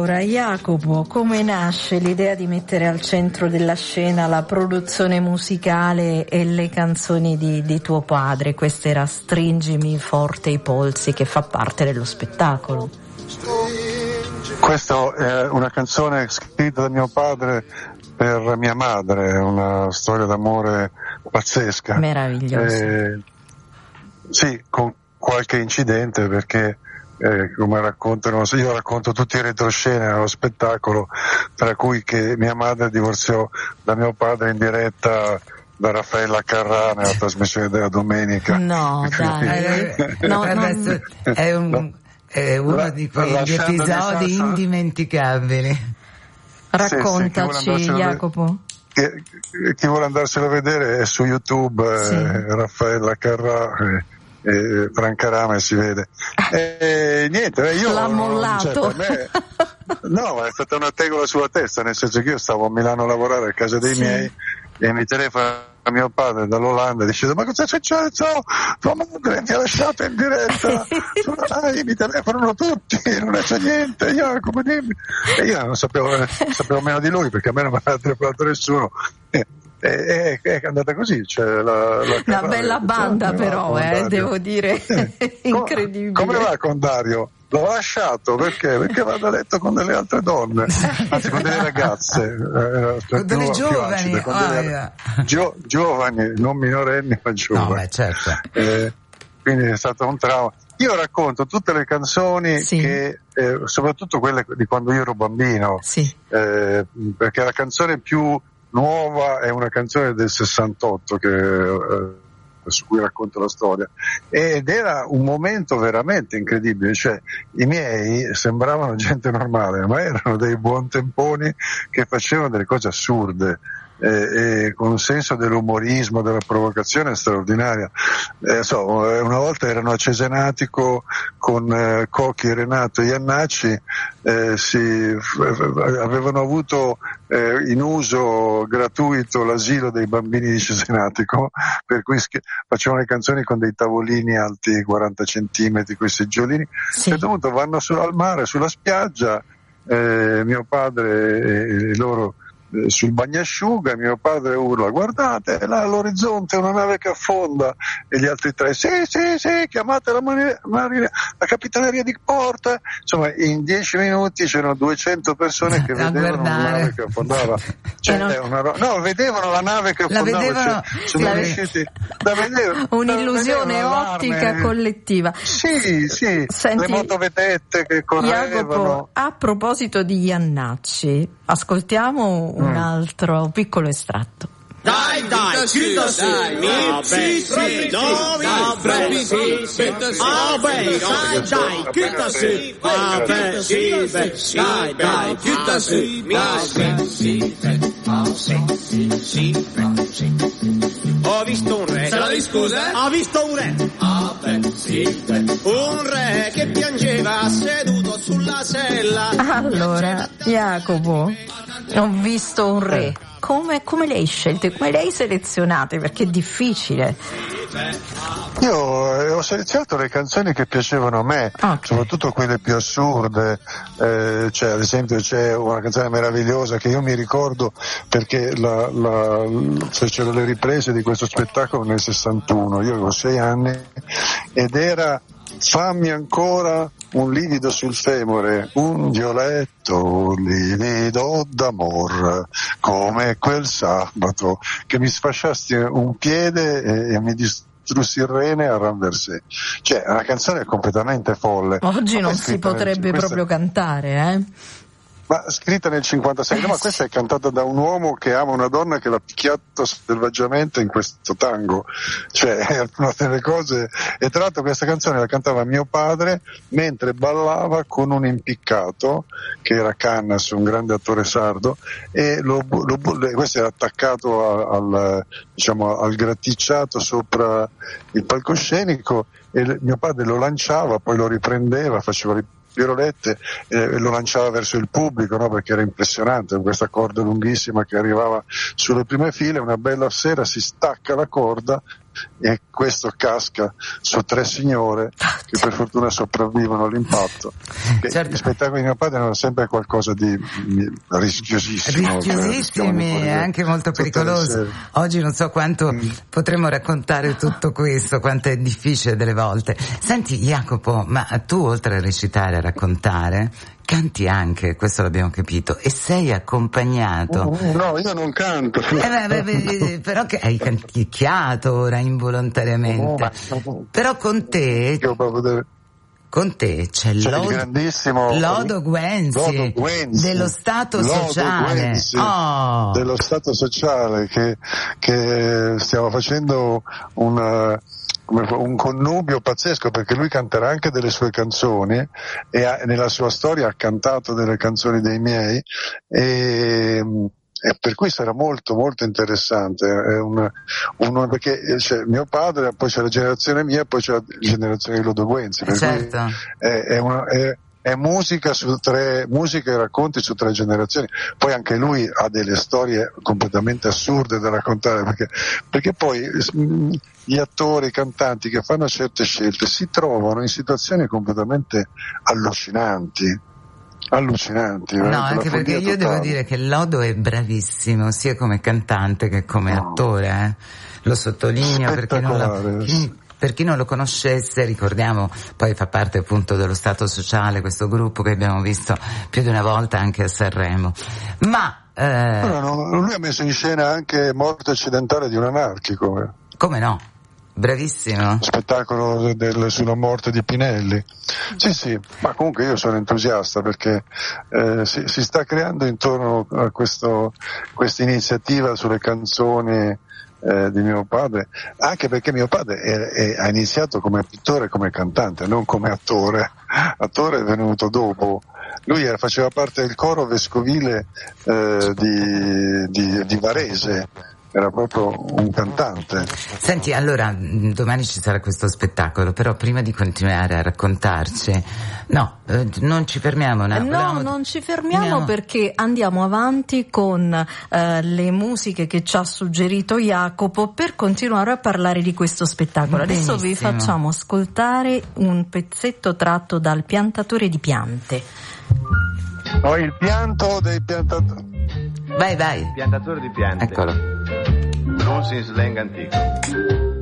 Allora, Jacopo, come nasce l'idea di mettere al centro della scena la produzione musicale e le canzoni di tuo padre? Questa era Stringimi forte i polsi, che fa parte dello spettacolo. Questa è una canzone scritta da mio padre per mia madre, una storia d'amore pazzesca. Meravigliosa. Sì, con qualche incidente, perché come raccontano, io racconto tutti i retroscena nello spettacolo, tra cui che mia madre divorziò da mio padre in diretta da Raffaella Carrà nella trasmissione della domenica. No, dai. Adesso è uno di quegli episodi indimenticabili. Raccontaci, sì, Jacopo. Chi vuole andarselo a vedere è su YouTube, sì. Raffaella Carrà e Franca Rame si vede. Niente, io l'ha mollato. Per me, no, è stata una tegola sulla testa, nel senso che io stavo a Milano a lavorare a casa dei miei e mi telefona mio padre dall'Olanda dicendo: ma cosa è successo? Tua madre ti ha lasciato in diretta, mi telefonano tutti, non c'è niente, Jacopo, dimmi. E io non sapevo meno di lui, perché a me non mi aveva telefonato nessuno. È andata così, cioè una bella banda, però, devo dire, incredibile. Come va con Dario? L'ho lasciato perché vado a letto con delle altre donne, anzi con delle ragazze, con delle giovani, giovani, non minorenni ma giovani. No, certo. Quindi è stato un trauma. Io racconto tutte le canzoni che, soprattutto quelle di quando io ero bambino, perché la canzone più nuova è una canzone del 68 su cui racconto la storia, ed era un momento veramente incredibile, cioè i miei sembravano gente normale, ma erano dei buontemponi che facevano delle cose assurde e con un senso dell'umorismo, della provocazione straordinaria. Una volta erano a Cesenatico con Cocchi, Renato e Iannacci, avevano avuto in uso gratuito l'asilo dei bambini di Cesenatico, per cui facevano le canzoni con dei tavolini alti 40 centimetri, quei seggiolini. A un certo punto vanno al mare, sulla spiaggia, mio padre e loro sul bagnasciuga, mio padre urla: guardate là all'orizzonte una nave che affonda, e gli altri tre: sì, chiamate la capitaneria di porta. Insomma, in 10 minuti c'erano 200 persone che vedevano una nave che affondava, vedevano la nave che affondava, sono riusciti da vedere un'illusione ottica collettiva. Sì. Senti, le motovedette che correvano. Jacopo, a proposito di Iannacci, ascoltiamo un altro piccolo estratto. Dai, grida sì, ho visto un re. Se la scusa? Ho visto un re. Un re che piangeva seduto sulla sella. Allora, Jacopo, ho visto un re. Come le hai scelte? Come le hai selezionate? Perché è difficile. Io ho selezionato le canzoni che piacevano a me, soprattutto quelle più assurde. Cioè, ad esempio, c'è una canzone meravigliosa che io mi ricordo perché fecero le riprese di questo spettacolo nel 61. Io avevo 6 anni ed era: fammi ancora un livido sul femore, un violetto livido d'amor, come quel sabato che mi sfasciasti un piede e mi distrussi il rene a Ramversè. Cioè, è una canzone completamente folle. Oggi non si potrebbe proprio cantare, Ma scritta nel 56, ma questa è cantata da un uomo che ama una donna che l'ha picchiato selvaggiamente in questo tango, cioè è una delle cose. E tra l'altro questa canzone la cantava mio padre mentre ballava con un impiccato che era Cannas, un grande attore sardo, e questo era attaccato al graticciato sopra il palcoscenico, e mio padre lo lanciava, poi lo riprendeva, faceva virolette, lo lanciava verso il pubblico, no? Perché era impressionante, con questa corda lunghissima che arrivava sulle prime file. Una bella sera si stacca la corda e questo casca su 3 signore che per fortuna sopravvivono all'impatto. Certo. Gli spettacoli di mio padre erano sempre qualcosa di rischiosissimo. Rischiosissimi e anche molto pericolosi. Oggi non so quanto potremmo raccontare tutto questo, quanto è difficile delle volte. Senti Jacopo, ma tu oltre a recitare, a raccontare, canti anche, questo l'abbiamo capito, e sei accompagnato. No, io non canto. Però che hai canticchiato ora involontariamente. Però con te c'è il grandissimo Lodo Guenzi dello Stato Sociale. Dello Stato Sociale che stiamo facendo un connubio pazzesco, perché lui canterà anche delle sue canzoni e nella sua storia ha cantato delle canzoni dei miei e per cui sarà molto molto interessante. Perché c'è mio padre, poi c'è la generazione mia e poi c'è la generazione di Lodo Guenzi, per certo. cui è musica e racconti su 3 generazioni. Poi anche lui ha delle storie completamente assurde da raccontare, perché poi gli attori, i cantanti che fanno certe scelte si trovano in situazioni completamente allucinanti. No, anche perché io devo dire che Lodo è bravissimo sia come cantante che come attore, lo sottolineo per chi non lo conoscesse. Ricordiamo, poi fa parte appunto dello Stato Sociale, questo gruppo che abbiamo visto più di una volta anche a Sanremo. Ma lui ha messo in scena anche Morte accidentale di un anarchico. Come no? Bravissimo. Spettacolo sulla morte di Pinelli. Sì, ma comunque io sono entusiasta perché si sta creando intorno a questa iniziativa sulle canzoni di mio padre, anche perché mio padre ha iniziato come pittore e come cantante, non come attore. Attore è venuto dopo. Lui faceva parte del coro vescovile di Varese. Era proprio un cantante. Senti, allora domani ci sarà questo spettacolo, però prima di continuare a raccontarci, non ci fermiamo. Non ci fermiamo perché andiamo avanti con le musiche che ci ha suggerito Jacopo per continuare a parlare di questo spettacolo. Benissimo. Adesso vi facciamo ascoltare un pezzetto tratto dal Piantatore di piante. Il pianto dei piantatori. Vai. Piantatore di piante. Eccolo. Usi in slang antico.